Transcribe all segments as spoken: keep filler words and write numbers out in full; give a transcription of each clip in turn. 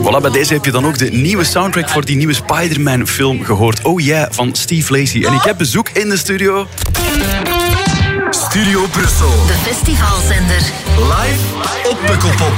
Voilà, bij deze heb je dan ook de nieuwe soundtrack voor die nieuwe Spider-Man film gehoord. Oh yeah, van Steve Lacy. En ik heb bezoek in de studio. Studio Brussel. De festivalzender. Live op Pukkelpop.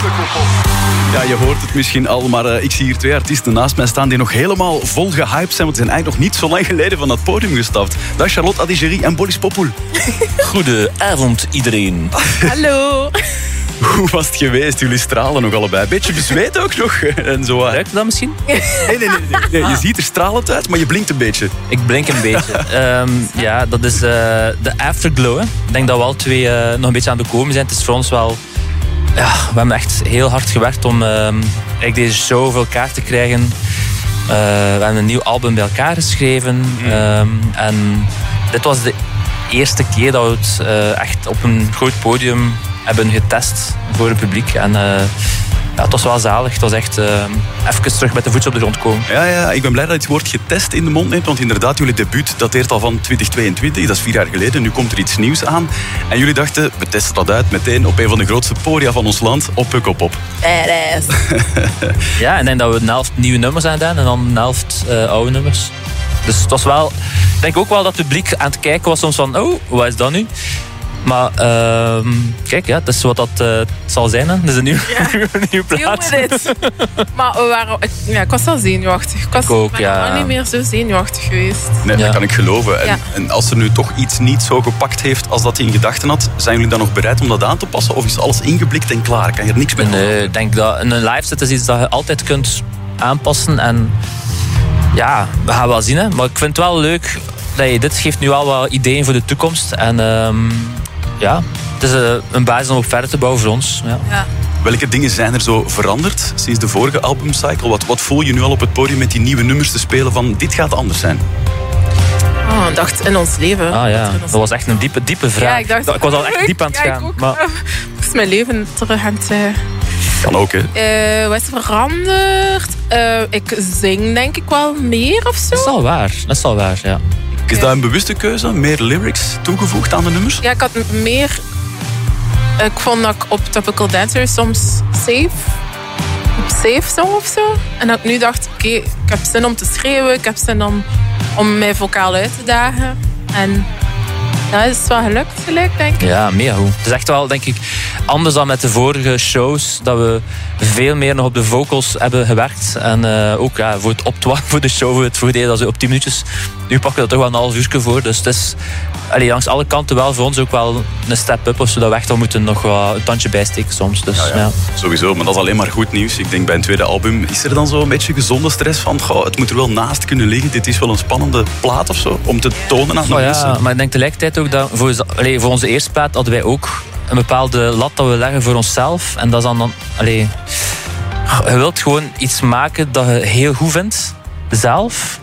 Ja, je hoort het misschien al, maar uh, ik zie hier twee artiesten naast mij staan die nog helemaal vol gehyped zijn, want ze zijn eigenlijk nog niet zo lang geleden van dat podium gestapt. Dat is Charlotte Adigéry en Boris Popoul. Goedenavond iedereen. Hallo. Hoe was het geweest? Jullie stralen nog allebei. Beetje bezweet ook nog. En zo. Ruikt je dat misschien? Nee, nee, nee. nee, nee. Je ziet er stralend uit, maar je blinkt een beetje. Ik blink een beetje. Um, ja, dat is uh, de afterglow. Hè. Ik denk dat we alle twee uh, nog een beetje aan de komen zijn. Het is voor ons wel... Ja, we hebben echt heel hard gewerkt om uh, eigenlijk deze show voor elkaar te krijgen. Uh, we hebben een nieuw album bij elkaar geschreven. Um, en dit was de eerste keer dat we het uh, echt op een groot podium hebben getest voor het publiek. En uh, ja, het was wel zalig. Het was echt uh, even terug met de voeten op de grond komen. Ja, ja, ik ben blij dat je het woord getest in de mond neemt. Want inderdaad, jullie debuut dateert al van twintig tweeëntwintig. Dat is vier jaar geleden. Nu komt er iets nieuws aan. En jullie dachten, we testen dat uit meteen op een van de grootste podia van ons land. Op Pukkelpop. Badass. Ja, en ik denk dat we een helft nieuwe nummers aan gedaan. En dan een helft uh, oude nummers. Dus het was wel... Ik denk ook wel dat het publiek aan het kijken was soms van... Oh, wat is dat nu? Maar uh, kijk, ja, dat is wat dat uh, zal zijn. Hè. Dat is een nieuw, ja. nieuwe, nieuwe plaat. Maar we waren, ik, ja, ik was wel zenuwachtig. Ik was ik ook, ben ja. al niet meer zo zenuwachtig geweest. Nee, ja. dat kan ik geloven. En, Ja. en als er nu toch iets niet zo gepakt heeft als dat hij in gedachten had, zijn jullie dan nog bereid om dat aan te passen? Of is alles ingeblikt en klaar? Kan je er niks mee doen? Nee, ik denk dat een live set is iets dat je altijd kunt aanpassen. En ja, we gaan wel zien. Hè. Maar ik vind het wel leuk dat je dit geeft nu al wat ideeën voor de toekomst. En um, ja, het is uh, een basis om op verder te bouwen voor ons. Ja. Ja. Welke dingen zijn er zo veranderd sinds de vorige albumcycle? Wat, wat voel je nu al op het podium met die nieuwe nummers te spelen van dit gaat anders zijn? Oh, ik dacht in ons leven. Ah ja, in ons... dat was echt een diepe, diepe vraag. Ja, ik, dacht, ik was al echt diep aan het ja, gaan. Ik ook. Maar... Hoe is mijn leven terug aan het... Uh... Kan ook, hè? Uh, wat is er veranderd? Uh, ik zing denk ik wel meer of zo. Dat is al waar, dat is al waar, ja. Is dat een bewuste keuze? Meer lyrics toegevoegd aan de nummers? Ja, ik had meer... Ik vond dat ik op Topical Dancer soms safe... Op safe zong of zo. En dat ik nu dacht, oké, okay, ik heb zin om te schreeuwen. Ik heb zin om, om mij vocaal uit te dagen. En dat is wel gelukt, gelijk, denk ik. Ja, mega goed. Het is echt wel, denk ik, anders dan met de vorige shows, dat we veel meer nog op de vocals hebben gewerkt. En uh, ook ja, voor het optwarmen voor de show, voor het voordeel dat we op tien minuutjes. Nu pakken we er toch wel een half uurtje voor. Dus het is allee, langs alle kanten wel voor ons ook wel een step-up. Of zodat we echt wel moeten nog wat een tandje bijsteken soms. Dus, ja, ja. Ja. Sowieso, maar dat is alleen maar goed nieuws. Ik denk bij een tweede album, is er dan zo een beetje gezonde stress van goh, het moet er wel naast kunnen liggen. Dit is wel een spannende plaat of zo, om te tonen aan de Oh, mensen. ja, maar ik denk tegelijkertijd ook dat voor, allee, voor onze eerste plaat hadden wij ook een bepaalde lat dat we leggen voor onszelf. En dat is dan, dan allee, je wilt gewoon iets maken dat je heel goed vindt, zelf.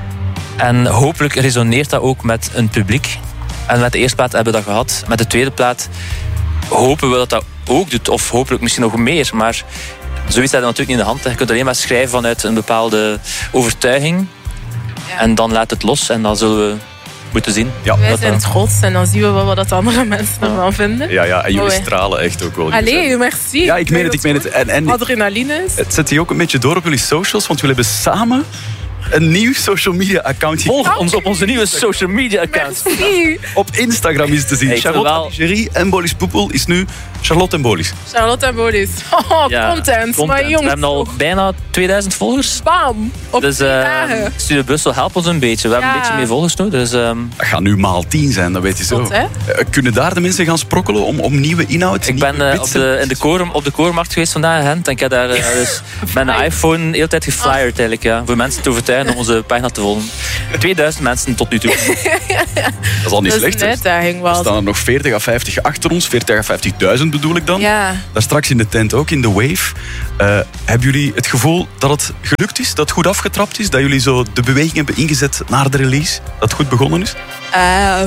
En hopelijk resoneert dat ook met een publiek. En met de eerste plaat hebben we dat gehad. Met de tweede plaat hopen we dat dat ook doet. Of hopelijk misschien nog meer. Maar zoiets heb je natuurlijk niet in de hand. Je kunt alleen maar schrijven vanuit een bepaalde overtuiging. Ja. En dan laat het los. En dan zullen we moeten zien. Ja. Wij Dat zijn dan. trots en dan zien we wel wat andere mensen ervan vinden. Ja, ja, en jullie Mooi. stralen echt ook wel. Allee, merci. Ja, ik meen het, ik meen het. En, en Adrenaline is. het zet je ook een beetje door op jullie socials, want jullie hebben samen een nieuw social media account. Volg ons op onze nieuwe social media account. Merci. Op Instagram is te zien. Hey, ik Charlotte wil wel- Adigéry en Boris Popoul is nu Charlotte en Boris. Charlotte en Boris. Oh, Ja, content. Maar content. jongens, We hebben al bijna tweeduizend volgers. bam. Op Dus twee uh, dagen. Studio Brussel, help ons een beetje. We hebben Ja. een beetje meer volgers nu. Dus, um, Dat gaat nu maal tien zijn, dat weet je zo. Tot, hè? Eh, Kunnen daar de mensen gaan sprokkelen om, om nieuwe inhoud? ik ben nieuwe uh, op bits de, en- in de, koor, op de koormarkt geweest vandaag in Gent. En ik heb daar uh, dus met een iPhone de hele tijd geflyerd eigenlijk. Ja, voor mensen te overtuigen om onze pagina te volgen. tweeduizend mensen tot nu toe. Dat is al niet Dat is slecht. een hè. uitdaging Er wel. staan er nog veertig à vijftig achter ons. veertig à vijftigduizend bedoel ik dan. Ja. Daar straks in de tent ook, in de Wave. Uh, hebben jullie het gevoel dat het gelukt is? Dat het goed afgetrapt is? Dat jullie zo de beweging hebben ingezet naar de release? Dat het goed begonnen is? Uh.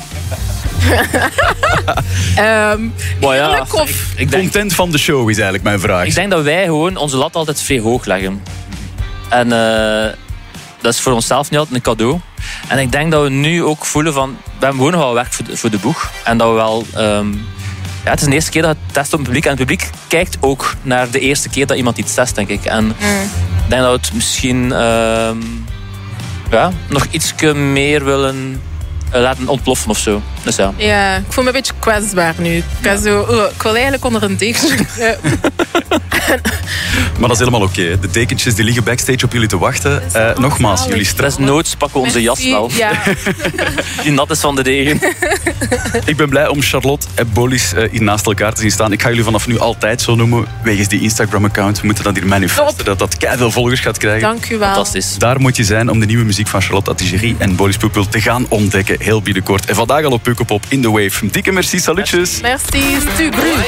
um, Maar ja, eerlijk of... ik, ik, denk, Content van de show is eigenlijk mijn vraag. ik denk dat wij gewoon onze lat altijd vrij hoog leggen. En uh, dat is voor onszelf niet altijd een cadeau. En ik denk dat we nu ook voelen van... We hebben gewoon nog wel werk voor de, voor de boeg. En dat we wel... Um, ja, het is de eerste keer dat je test op het publiek. En het publiek kijkt ook naar de eerste keer dat iemand iets test, denk ik. En mm. ik denk dat we het misschien uh, ja, nog iets meer willen uh, laten ontploffen of zo. Dus ja. Ja, ik voel me een beetje kwetsbaar nu. Ik, ja. zo, oh, ik wil eigenlijk onder een dekentje. Maar dat is helemaal oké. Okay. De dekentjes die liggen backstage op jullie te wachten. Uh, nogmaals, jullie stress. Desnoods pakken we onze jas wel. Ja. Die nat is van de regen. Ik ben blij om Charlotte en Bolis uh, hier naast elkaar te zien staan. Ik ga jullie vanaf nu altijd zo noemen, wegens die Instagram-account. We moeten dat hier manifesten, dat dat keiveel volgers gaat krijgen. Dank u wel. Fantastisch. Daar moet je zijn om de nieuwe muziek van Charlotte Attigéry en Bolis Pupul te gaan ontdekken. Heel binnenkort. En vandaag al op Pukkelpop in The Wave. Dikke merci, salutjes. Merci, stu